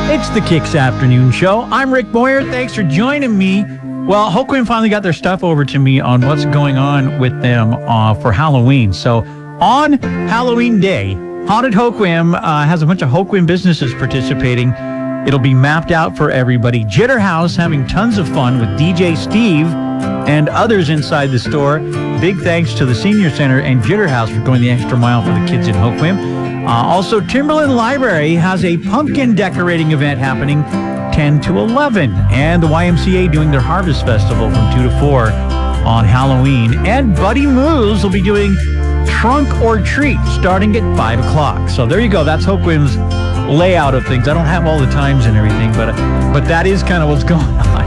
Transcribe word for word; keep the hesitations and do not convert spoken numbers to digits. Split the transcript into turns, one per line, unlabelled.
It's the Kicks Afternoon Show. I'm Rick Boyer. Thanks for joining me. Well, Hoquiam finally got their stuff over to me on what's going on with them uh, for Halloween. So on Halloween Day, Haunted Hoquiam uh, has a bunch of Hoquiam businesses participating. It'll be mapped out for everybody. Jitter House having tons of fun with D J Steve and others inside the store. Big thanks to the Senior Center and Jitter House for going the extra mile for the kids in Hoquiam. Uh, also, Timberland Library has a pumpkin decorating event happening ten to eleven. And the Y M C A doing their Harvest Festival from two to four on Halloween. And Buddy Moves will be doing Trunk or Treat starting at five o'clock. So there you go. That's Hoquiam's layout of things. I don't have all the times and everything, but, but that is kind of what's going on.